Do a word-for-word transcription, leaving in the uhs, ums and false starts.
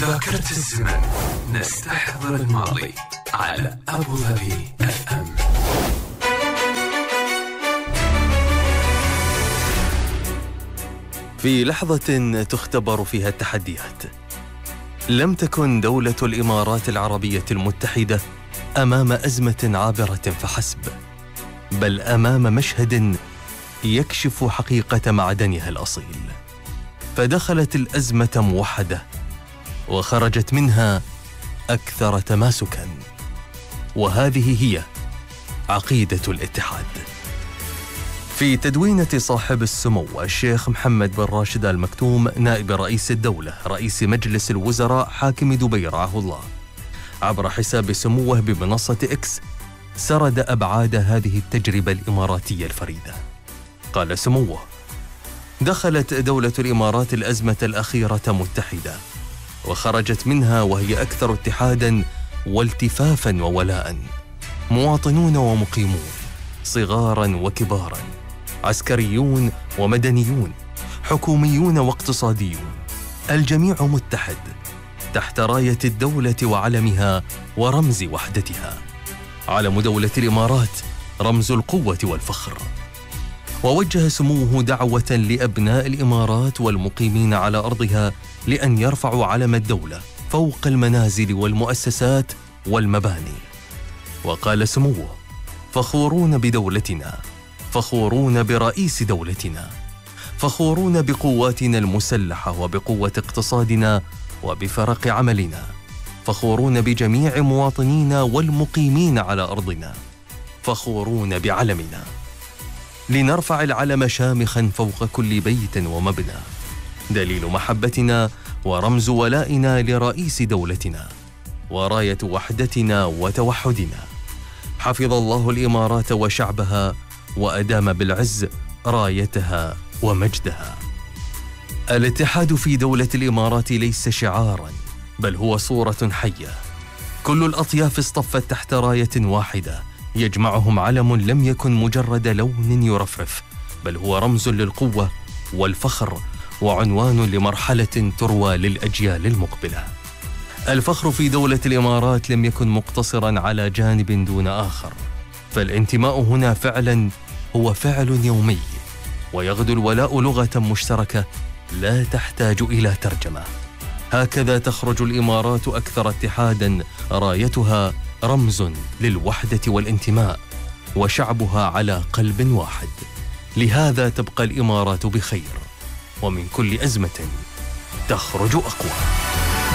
ذاكرة الزمن، نستحضر الماضي على أبو ظبي اف ام. في لحظة تختبر فيها التحديات، لم تكن دولة الإمارات العربية المتحدة أمام أزمة عابرة فحسب، بل أمام مشهد يكشف حقيقة معدنها الأصيل. فدخلت الأزمة موحدة وخرجت منها أكثر تماسكاً، وهذه هي عقيدة الاتحاد. في تدوينة صاحب السمو الشيخ محمد بن راشد آل مكتوم نائب رئيس الدولة رئيس مجلس الوزراء حاكم دبي رعاه الله، عبر حساب سموه بمنصة إكس، سرد أبعاد هذه التجربة الإماراتية الفريدة. قال سموه: دخلت دولة الإمارات الأزمة الأخيرة متحدة، وخرجت منها وهي أكثر اتحاداً والتفافاً وولاءً، مواطنون ومقيمون، صغاراً وكباراً، عسكريون ومدنيون، حكوميون واقتصاديون، الجميع متحد تحت راية الدولة وعلمها ورمز وحدتها. علم دولة الإمارات رمز القوة والفخر. ووجه سموه دعوة لأبناء الإمارات والمقيمين على أرضها لأن يرفعوا علم الدولة فوق المنازل والمؤسسات والمباني. وقال سموه: فخورون بدولتنا، فخورون برئيس دولتنا، فخورون بقواتنا المسلحة وبقوة اقتصادنا وبفرق عملنا، فخورون بجميع مواطنينا والمقيمين على أرضنا، فخورون بعلمنا. لنرفع العلم شامخاً فوق كل بيت ومبنى، دليل محبتنا ورمز ولائنا لرئيس دولتنا، وراية وحدتنا وتوحدنا. حفظ الله الإمارات وشعبها وأدام بالعز رايتها ومجدها. الاتحاد في دولة الإمارات ليس شعاراً، بل هو صورة حية. كل الأطياف اصطفت تحت راية واحدة يجمعهم علم لم يكن مجرد لون يرفرف، بل هو رمز للقوة والفخر وعنوان لمرحلة تروى للأجيال المقبلة. الفخر في دولة الإمارات لم يكن مقتصراً على جانب دون آخر، فالانتماء هنا فعلاً هو فعل يومي، ويغدو الولاء لغة مشتركة لا تحتاج إلى ترجمة. هكذا تخرج الإمارات أكثر اتحاداً، رايتها رمز للوحدة والانتماء، وشعبها على قلب واحد. لهذا تبقى الإمارات بخير، ومن كل أزمة تخرج أقوى.